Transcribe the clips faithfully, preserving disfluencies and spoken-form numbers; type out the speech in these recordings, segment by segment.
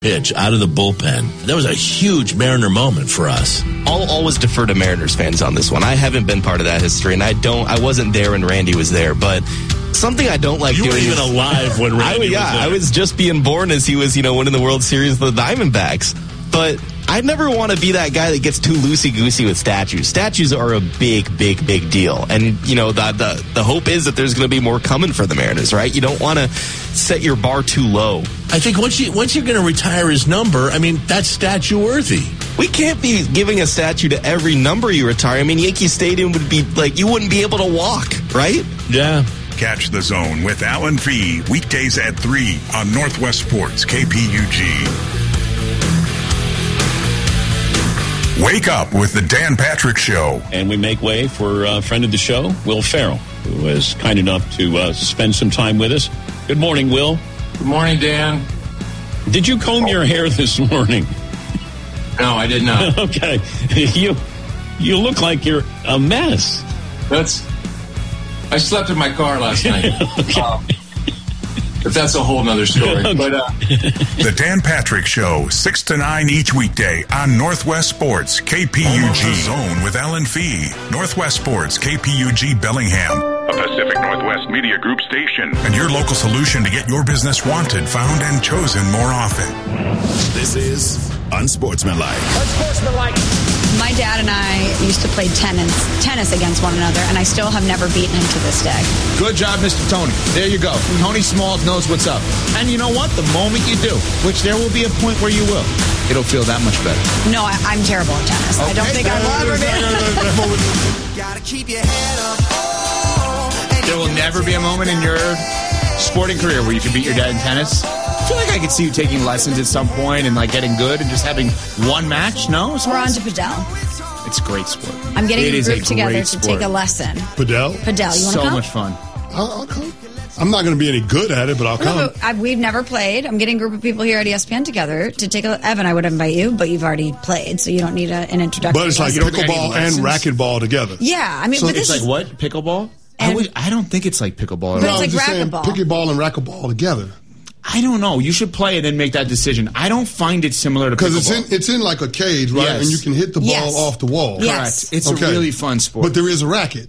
pitch out of the bullpen. That was a huge Mariner moment for us. I'll always defer to Mariners fans on this one. I haven't been part of that history, and I don't. I wasn't there when Randy was there, but something I don't like you doing. You weren't even alive when Randy I, was yeah, there. I was just being born as he was, you know, winning the World Series with the Diamondbacks. But I never want to be that guy that gets too loosey-goosey with statues. Statues are a big, big, big deal. And, you know, the the, the hope is that there's going to be more coming for the Mariners, right? You don't want to set your bar too low. I think once, you, once you're going to retire his number, I mean, that's statue-worthy. We can't be giving a statue to every number you retire. I mean, Yankee Stadium would be, like, you wouldn't be able to walk, right? Yeah. Catch the Zone with Alan Fee weekdays at three on Northwest Sports K P U G. Wake up with the Dan Patrick Show. And we make way for a friend of the show, Will Ferrell, who was kind enough to uh, spend some time with us. Good morning, Will. Good morning, Dan. Did you comb your hair this morning? No, I did not. Okay. You you look like you're a mess. That's. I slept in my car last night. Okay. Um, but that's a whole nother story. Okay. But uh, The Dan Patrick Show, six to nine each weekday on Northwest Sports K P U G. Zone with Alan Fee. Northwest Sports K P U G Bellingham. A Pacific Northwest Media Group station. And your local solution to get your business wanted, found, and chosen more often. This is Unsportsmanlike. Unsportsmanlike. My dad and I used to play tennis, tennis against one another, and I still have never beaten him to this day. Good job, Mister Tony. There you go. Tony Smalls knows what's up. And you know what? The moment you do, which there will be a point where you will, it'll feel that much better. No, I, I'm terrible at tennis. Okay. I don't think I will ever be. Gotta keep your head up. Oh, There will never be a moment in your sporting career where you can beat your dad in tennis. I feel like I could see you taking lessons at some point and like getting good and just having one match. No, We're on to Padel. It's a great sport. I'm getting It a is group a together great to sport. take a lesson. Padel? Padel, you want to So come? much fun. I'll, I'll come. I'm not going to be any good at it, but I'll No, come. but I, we've never played. I'm getting a group of people here at E S P N together to take a. Evan, I would invite you, but you've already played, so you don't need a, an introduction. But it's like You don't think I pickleball need and lessons? racquetball together. Yeah, I mean, So but this It's is like what? Pickleball? I, And- would, I don't think it's like pickleball. But at all. it's like I'm just saying racquetball. pickleball and racquetball together. I don't know. You should play it and make that decision. I don't find it similar to Because pickleball. it's in it's in like a cage, right? Yes. And you can hit the ball Yes. off the wall. Yes. Correct. It's Okay. a really fun sport. But there is a racket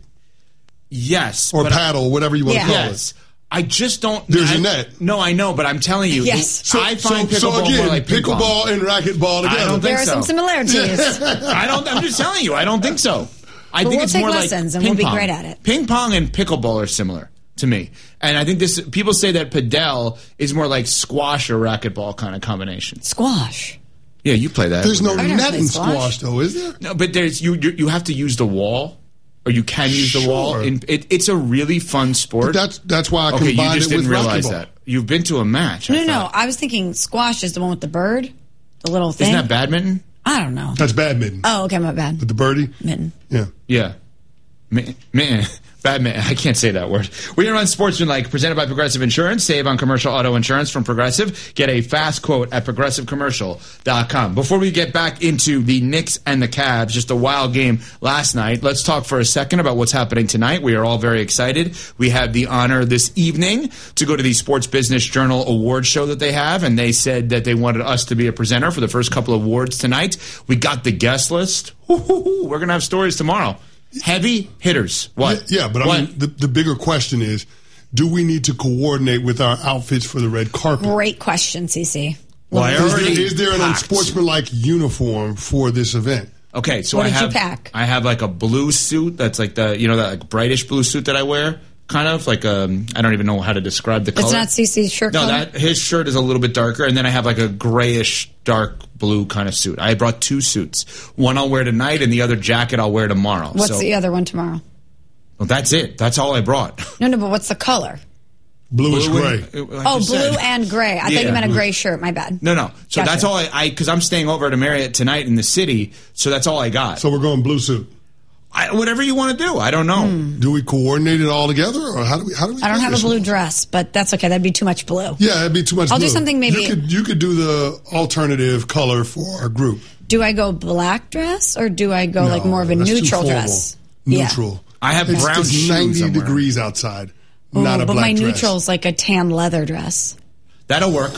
yes. or but I- paddle, whatever you want yeah. to call Yes. I just don't. There's I, a net. No, I know, but I'm telling you. Yes. So, I find so, pickleball so again, more like ping pong. pickleball and racquetball together. I don't there think are so. some similarities. I don't. I'm just telling you. I don't think so. I But think we'll it's take more lessons like and we'll ping be pong. great at it. Ping pong and pickleball are similar to me, and I think this. People say that padel is more like squash or racquetball kind of combination. Squash. Yeah, you play that. There's no I've never net played in squash. squash, though, is there? No, but there's you. You, you have to use the wall, or you can use the wall. Sure. In, it, it's a really fun sport. But that's that's why I okay, you combined just it with didn't realize racquetball. that. You've been to a match. I No, no, thought. I was thinking squash is the one with the bird, the little thing. Isn't that badminton? I don't know. That's badminton. Oh, okay, my bad. With the birdie? Mitten. Yeah. Yeah. Man, man, Batman. I can't say that word. We are on Sportsmanlike, presented by Progressive Insurance. Save on commercial auto insurance from Progressive. Get a fast quote at progressive commercial dot com. Before we get back into the Knicks and the Cavs, just a wild game last night, let's talk for a second about what's happening tonight. We are all very excited. We have the honor this evening to go to the Sports Business Journal award show that they have, and they said that they wanted us to be a presenter for the first couple of awards tonight. We got the guest list. Woo-hoo-hoo. We're going to have stories tomorrow. Heavy hitters. What? Yeah, but I What? mean, the, the bigger question is, do we need to coordinate with our outfits for the red carpet? Great question, Cece. Well, I Is there, already is there an packed. unsportsmanlike uniform for this event? Okay, so What I did you have pack? I have like a blue suit that's like the you know that like brightish blue suit that I wear, kind of like um I don't even know how to describe the color. It's not Cece's shirt No, color? that his shirt is a little bit darker, and then I have like a grayish dark blue kind of suit. I brought two suits. One I'll wear tonight, and the other jacket I'll wear tomorrow. What's so, the other one tomorrow? Well, that's it. That's all I brought. No, no, but what's the color? Bluish Blue gray. and- I Oh, just blue said. and gray. I Yeah. thought you meant a gray shirt. My bad. No, no. So Gotcha. that's all I, I because I'm staying over at a Marriott tonight in the city. So that's all I got. So we're going blue suit. I, whatever you want to do. I don't know. Hmm. Do we coordinate it all together, or how do we? How do we? I don't do have a this? blue dress, but that's okay. That'd be too much blue. Yeah, it'd be too much. I'll do blue. something maybe- You could you could do the alternative color for our group. Do I go black dress or do I go like No, more of a that's too neutral formal. dress? Neutral. I have It's, brown it's shoes ninety I'm wearing. degrees outside. Yeah. Not Ooh, a but black my dress. neutral's like a tan leather dress. That'll work.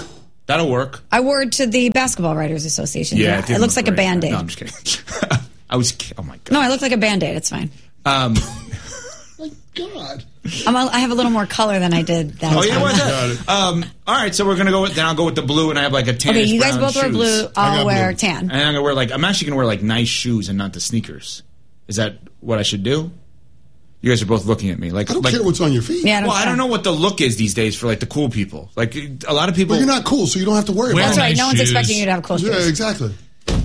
That'll work. I wore it to the Basketball Writers Association. Yeah, it, it, it looks look like great. a Band-Aid. No, I'm just kidding. I was, oh my God. No, I look like a Band-Aid. It's fine. Um, My God. I'm a, I have a little more color than I did that oh, time. yeah, what's that? Um, all right, so we're going to go with, then I'll go with the blue, and I have like a tannish Okay, you guys brown both wear shoes. blue. I'll wear blue. tan. And I'm going to wear like, I'm actually going to wear like nice shoes and not the sneakers. Is that what I should do? You guys are both looking at me like. I don't like, care what's on your feet. Yeah, I don't well, I care. don't know what the look is these days for like the cool people. Like a lot of people. But you're not cool, so you don't have to worry Wear about That's it. right. nice No one's shoes. expecting you to have cool shoes. Yeah, exactly.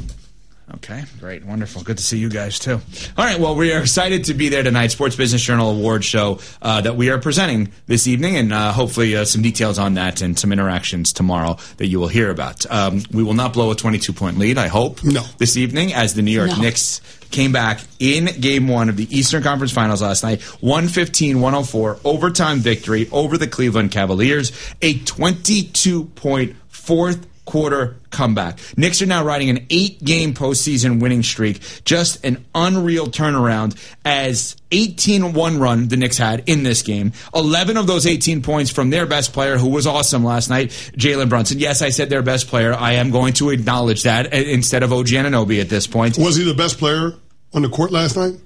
Okay, great, wonderful. Good to see you guys, too. All right, well, we are excited to be there tonight. Sports Business Journal Award Show uh, that we are presenting this evening, and uh, hopefully uh, some details on that and some interactions tomorrow that you will hear about. Um, we will not blow a twenty-two point lead, I hope, No. this evening, as the New York No. Knicks came back in Game one of the Eastern Conference Finals last night. one fifteen one oh four, overtime victory over the Cleveland Cavaliers. A twenty-two point fourth quarter comeback. Knicks are now riding an eight-game postseason winning streak. Just an unreal turnaround as eighteen one run the Knicks had in this game. eleven of those eighteen points from their best player, who was awesome last night, Jalen Brunson. Yes, I said their best player. I am going to acknowledge that instead of O G Anunoby at this point. Was he the best player on the court last night?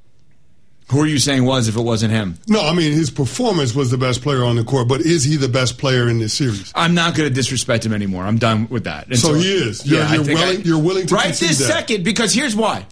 Who are you saying was if it wasn't him? No, I mean, his performance was the best player on the court, but is he the best player in this series? I'm not going to disrespect him anymore. I'm done with that. And So he is. You're- I you're think willing- you're willing to right concede this that. second, because here's why.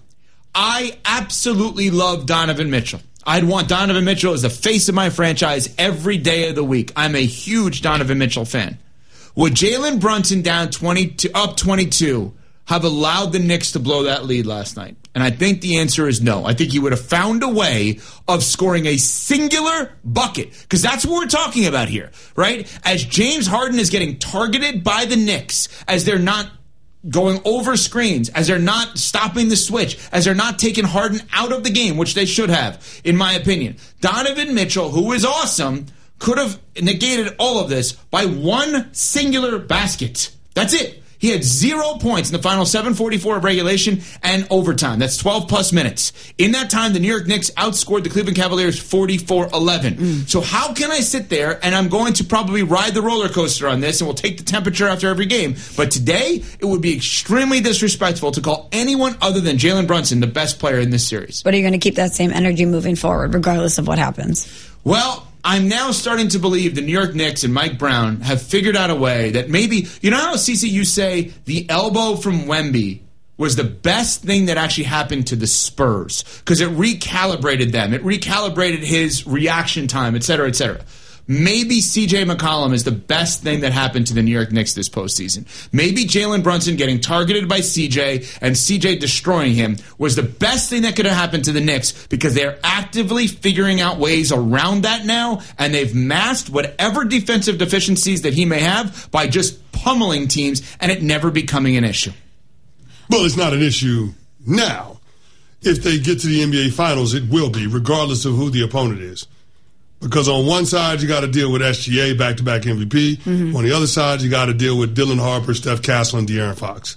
I absolutely love Donovan Mitchell. I'd want Donovan Mitchell as the face of my franchise every day of the week. I'm a huge Donovan Mitchell fan. Would Jalen Brunson down twenty-two, up twenty-two, have allowed the Knicks to blow that lead last night? And I think the answer is no. I think he would have found a way of scoring a singular bucket, because that's what we're talking about here, right? As James Harden is getting targeted by the Knicks, as they're not going over screens, as they're not stopping the switch, as they're not taking Harden out of the game, which they should have, in my opinion. Donovan Mitchell, who is awesome, could have negated all of this by one singular basket. That's it. He had zero points in the final seven forty-four of regulation and overtime. That's twelve plus minutes. In that time, the New York Knicks outscored the Cleveland Cavaliers forty-four eleven. Mm. So how can I sit there, and I'm going to probably ride the roller coaster on this, and we'll take the temperature after every game. But today, it would be extremely disrespectful to call anyone other than Jalen Brunson the best player in this series. But are you going to keep that same energy moving forward, regardless of what happens? Well, I'm now starting to believe the New York Knicks and Mike Brown have figured out a way that maybe, you know how, Cece, you say the elbow from Wemby was the best thing that actually happened to the Spurs because it recalibrated them. It recalibrated his reaction time, et cetera, et cetera. Maybe C J McCollum is the best thing that happened to the New York Knicks this postseason. Maybe Jalen Brunson getting targeted by C J and C J destroying him was the best thing that could have happened to the Knicks because they're actively figuring out ways around that now, and they've masked whatever defensive deficiencies that he may have by just pummeling teams and it never becoming an issue. Well, it's not an issue now. If they get to the N B A Finals, it will be, regardless of who the opponent is. Because on one side, you got to deal with S G A, back-to-back M V P. Mm-hmm. On the other side, you got to deal with Dylan Harper, Steph Castle, and De'Aaron Fox.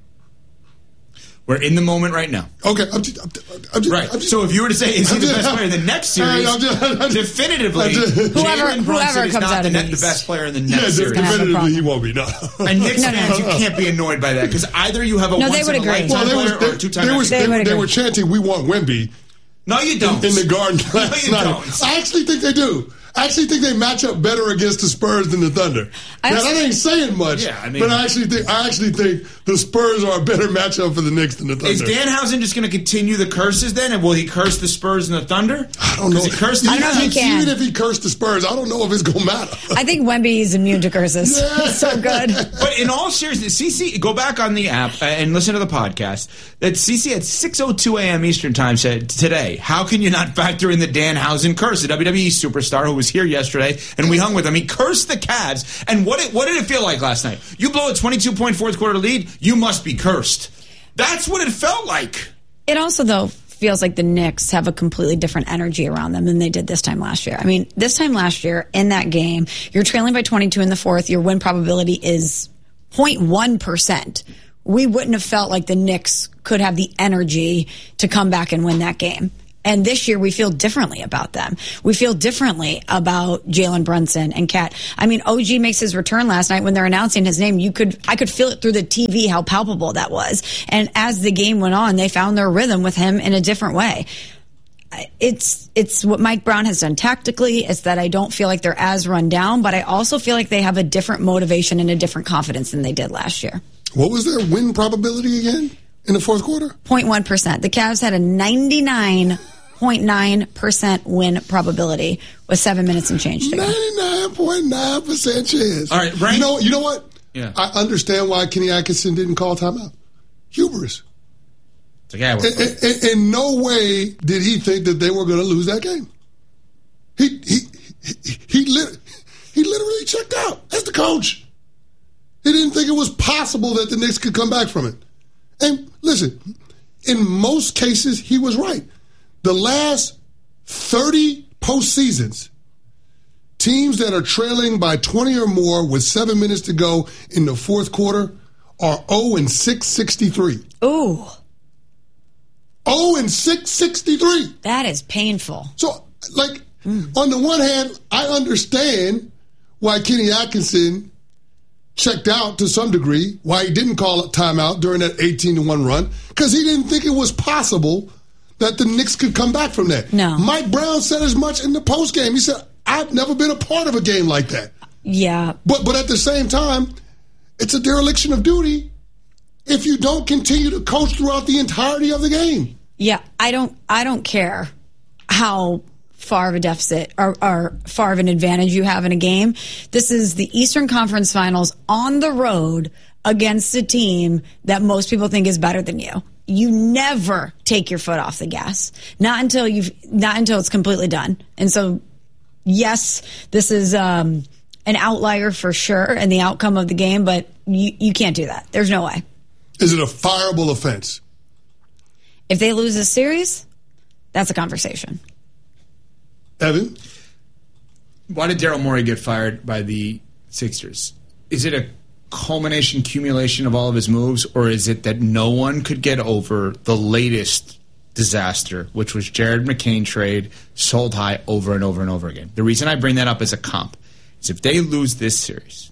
We're in the moment right now. Okay. I'm just, I'm, I'm just, right. I'm just, so if you were to say, is he I'm the just, best player in the next series, I'm just, I'm just, definitively, I'm just, whoever, Jalen Brunson whoever is comes not out the, of net, these. the best player in the yeah, next series. definitively he won't be, no. And Knicks No, no, fans, no. you can't be annoyed by that because either you have a No, they would agree. once-in-a-lifetime Well, they, was, player they, or a two-time they, was, M V P. they, They would they agree. were chanting, we want Wemby. No, you don't. In the Garden No, last you night. don't. I actually think they do. I actually think they match up better against the Spurs than the Thunder. I Now, also- that ain't saying much, Yeah, I mean- but I actually think I actually think the Spurs are a better matchup for the Knicks than the Thunder. Is Danhausen just going to continue the curses then? And will he curse the Spurs and the Thunder? I don't know. He cursed the I don't know if he even, can. even if he cursed the Spurs, I don't know if it's going to matter. I think Wemby is immune to curses. Yeah. He's so good. But in all seriousness, Cece, go back on the app and listen to the podcast. That Cece at six oh two a.m. Eastern Time said today, how can you not factor in the Danhausen curse, the W W E superstar who was here yesterday, and we hung with him. He cursed the Cavs. And what, it, what did it feel like last night? You blow a twenty-two point fourth quarter lead, you must be cursed. That's what it felt like. It also, though, feels like the Knicks have a completely different energy around them than they did this time last year. I mean, this time last year, in that game, you're trailing by twenty-two in the fourth. Your win probability is zero point one percent. We wouldn't have felt like the Knicks could have the energy to come back and win that game. And this year we feel differently about them. We feel differently about Jalen Brunson and Cat. I mean, O G makes his return last night when they're announcing his name. You could, I could feel it through the T V how palpable that was. And as the game went on, they found their rhythm with him in a different way. It's, it's what Mike Brown has done tactically. It's that I don't feel like they're as run down, but I also feel like they have a different motivation and a different confidence than they did last year. What was their win probability again in the fourth quarter? zero point one percent. The Cavs had a ninety-nine point nine percent win probability with seven minutes and change to go. ninety-nine point nine percent chance. All right, right. You know, you know what? Yeah. I understand why Kenny Atkinson didn't call timeout. Hubris. It's like, yeah, we're- in, in, in no way did he think that they were going to lose that game. He he he he, lit, he literally checked out as the coach. He didn't think it was possible that the Knicks could come back from it. And listen, in most cases, he was right. The last thirty postseasons, teams that are trailing by twenty or more with seven minutes to go in the fourth quarter are oh and six sixty-three. Ooh. oh and six sixty-three. That is painful. So, like, mm. on the one hand, I understand why Kenny Atkinson checked out to some degree, why he didn't call a timeout during that eighteen to one run, because he didn't think it was possible that the Knicks could come back from that. No. Mike Brown said as much in the postgame. He said, I've never been a part of a game like that. Yeah. But but at the same time, it's a dereliction of duty if you don't continue to coach throughout the entirety of the game. Yeah, I don't I don't care how far of a deficit or, or far of an advantage you have in a game. This is the Eastern Conference Finals on the road against a team that most people think is better than you. You never take your foot off the gas. Not until you've not until it's completely done. And so yes, this is um, an outlier for sure in the outcome of the game, but you, you can't do that. There's no way. Is it a fireable offense? If they lose this series, that's a conversation. Evan? Why did Daryl Morey get fired by the Sixers? Is it a culmination, accumulation of all of his moves, or is it that no one could get over the latest disaster, which was Jared McCain trade, sold high over and over and over again? The reason I bring that up as a comp is if they lose this series,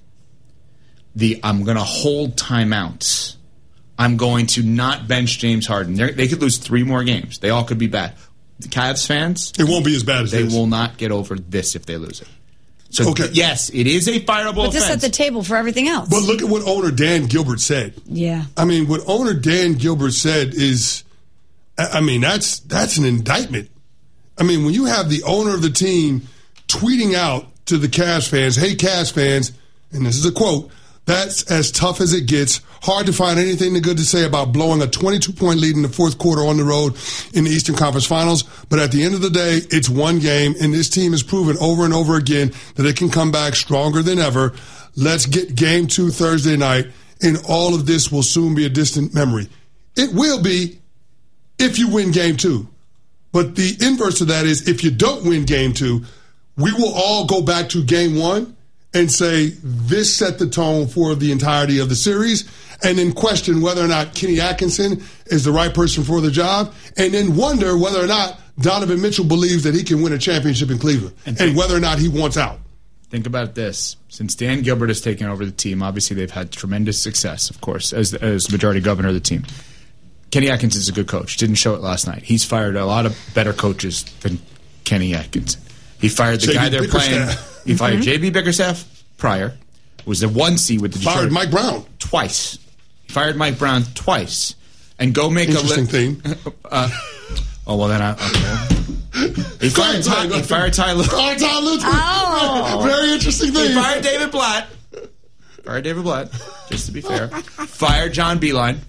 the I'm going to hold timeouts. I'm going to not bench James Harden. They're, they could lose three more games. They all could be bad. The Cavs fans, it won't be as bad as they this. will not get over this if they lose it. So okay. yes, it is a fireable But offense. this at the table for everything else. But look at what owner Dan Gilbert said. Yeah. I mean, what owner Dan Gilbert said is, I mean, that's that's an indictment. I mean, when you have the owner of the team tweeting out to the Cavs fans, hey, Cavs fans, and this is a quote, that's as tough as it gets. Hard to find anything good to say about blowing a twenty-two point lead in the fourth quarter on the road in the Eastern Conference Finals. But at the end of the day, it's one game, and this team has proven over and over again that it can come back stronger than ever. Let's get game two Thursday night, and all of this will soon be a distant memory. It will be if you win game two. But the inverse of that is if you don't win game two, we will all go back to game one and say this set the tone for the entirety of the series, and then question whether or not Kenny Atkinson is the right person for the job, and then wonder whether or not Donovan Mitchell believes that he can win a championship in Cleveland, and, and whether or not he wants out. Think about this. Since Dan Gilbert has taken over the team, obviously they've had tremendous success, of course, as, as majority governor of the team. Kenny Atkinson is a good coach. Didn't show it last night. He's fired a lot of better coaches than Kenny Atkinson. He fired the J B guy they're Bickerstaff. playing. He fired mm-hmm. J B Bickerstaff prior. Was the one seed with the Detroit. Fired Mike Brown. Twice. He fired Mike Brown twice. And go make Interesting a... Interesting li- thing. uh, oh, well, then I... Okay. He fired Ty, he fired Ty Lue. Fired Ty Lue. Oh. Very interesting thing. He fired David Blatt. Fired David Blatt, just to be fair. Fired John Beilein.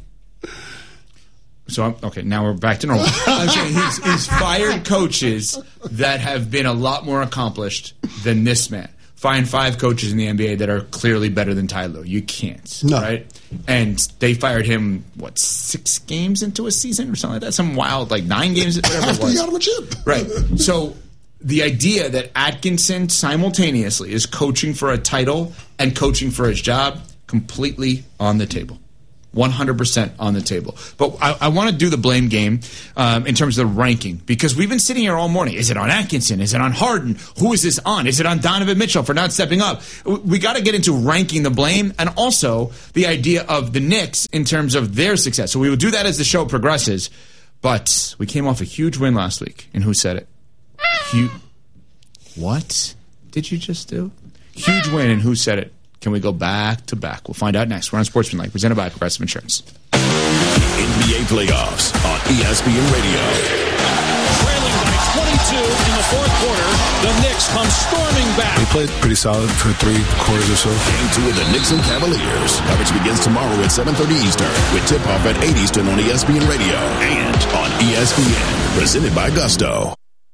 So, I'm, okay, now we're back to normal. I'm saying he's, he's fired coaches that have been a lot more accomplished than this man. Find five coaches in the N B A that are clearly better than Ty Lue. You can't, no. right? And they fired him, what, six games into a season or something like that? Some wild, like nine games, whatever it was. He got him a chip. Right. So the idea that Atkinson simultaneously is coaching for a title and coaching for his job, completely on the table. one hundred percent on the table. But I, I want to do the blame game um, in terms of the ranking, because we've been sitting here all morning. Is it on Atkinson? Is it on Harden? Who is this on? Is it on Donovan Mitchell for not stepping up? We got to get into ranking the blame and also the idea of the Knicks in terms of their success. So we will do that as the show progresses. But we came off a huge win last week. And who said it? Huge. What did you just do? Huge win, and who said it? Can we go back to back? We'll find out next. We're on Sportsmanlike, presented by Progressive Insurance. N B A playoffs on E S P N Radio. Trailing by twenty-two in the fourth quarter, the Knicks come storming back. They played pretty solid for three quarters or so. Game two of the Knicks and Cavaliers. Coverage begins tomorrow at seven thirty Eastern with tip-off at eight Eastern on E S P N Radio and on E S P N. Presented by Gusto.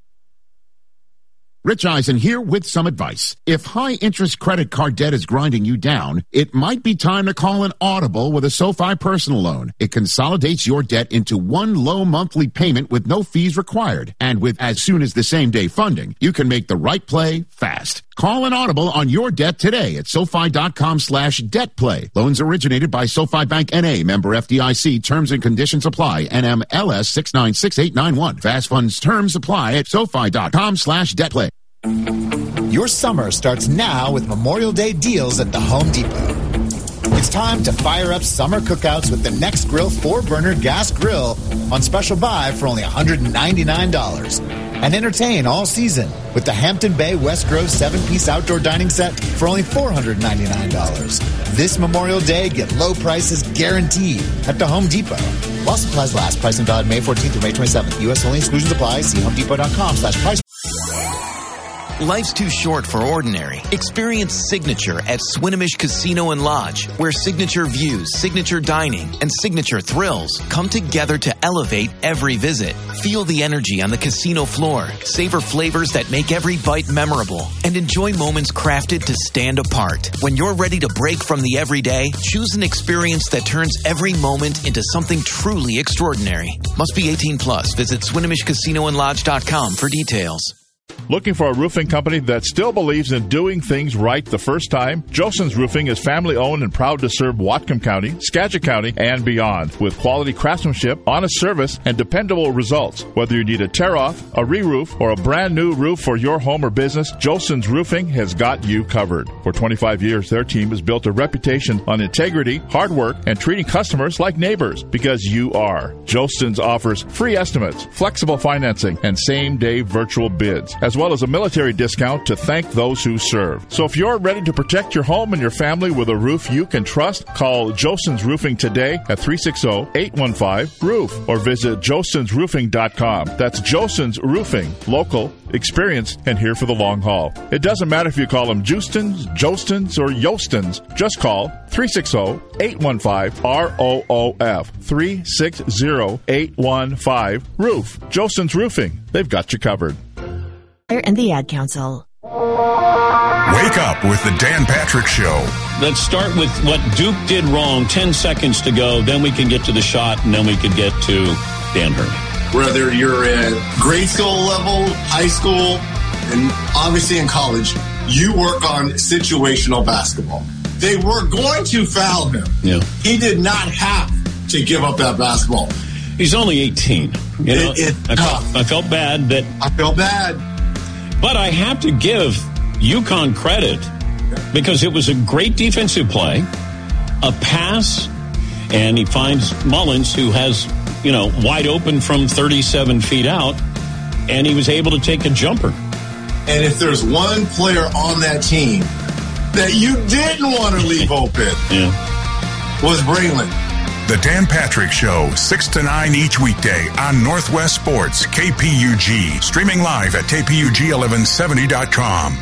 Rich Eisen here with some advice. If high-interest credit card debt is grinding you down, it might be time to call an audible with a SoFi personal loan. It consolidates your debt into one low monthly payment with no fees required. And with as soon as the same-day funding, you can make the right play fast. Call an audible on your debt today at SoFi.com slash debt play. Loans originated by SoFi Bank N A, member F D I C. Terms and conditions apply. N M L S six nine six eight nine one. Fast funds terms apply at SoFi.com slash debt play. Your summer starts now with Memorial Day deals at the Home Depot. It's time to fire up summer cookouts with the Next Grill four-burner gas grill on special buy for only one hundred ninety-nine dollars. And entertain all season with the Hampton Bay West Grove seven-piece outdoor dining set for only four hundred ninety-nine dollars. This Memorial Day, get low prices guaranteed at the Home Depot. While supplies last, pricing valid May fourteenth through May twenty-seventh. U S only, exclusions apply. See homedepot.com slash price. Life's too short for ordinary. Experience Signature at Swinomish Casino and Lodge, where signature views, signature dining, and signature thrills come together to elevate every visit. Feel the energy on the casino floor, savor flavors that make every bite memorable, and enjoy moments crafted to stand apart. When you're ready to break from the everyday, choose an experience that turns every moment into something truly extraordinary. Must be eighteen plus. Visit Swinomish Casino and Lodge dot com for details. Looking for a roofing company that still believes in doing things right the first time? Joson's Roofing is family-owned and proud to serve Whatcom County, Skagit County, and beyond with quality craftsmanship, honest service, and dependable results. Whether you need a tear-off, a re-roof, or a brand-new roof for your home or business, Joson's Roofing has got you covered. For twenty-five years, their team has built a reputation on integrity, hard work, and treating customers like neighbors, because you are. Joson's offers free estimates, flexible financing, and same-day virtual bids, as well as a military discount to thank those who serve. So if you're ready to protect your home and your family with a roof you can trust, call Joson's Roofing today at three six zero, eight one five, roof or visit josons roofing dot com. That's Joson's Roofing, local, experienced, and here for the long haul. It doesn't matter if you call them Justins, Jostins, or Yostins. Just call three six zero, eight one five, R O O F, three six zero, eight one five, roof. Joson's Roofing. They've got you covered. And the Ad Council. Wake up with the Dan Patrick Show. Let's start with what Duke did wrong. Ten seconds to go. Then we can get to the shot, and then we can get to Dan Hurley. Whether you're at grade school level, high school, and obviously in college, you work on situational basketball. They were going to foul him. Yeah. He did not have to give up that basketball. He's only eighteen. You know, it, it, I, felt, I felt bad that I felt bad. But I have to give UConn credit because it was a great defensive play, a pass, and he finds Mullins, who has, you know, wide open from thirty-seven feet out, and he was able to take a jumper. And if there's one player on that team that you didn't want to leave open, yeah. was Braylon. The Dan Patrick Show, six to nine each weekday on Northwest Sports, K P U G. Streaming live at K P U G eleven seventy dot com.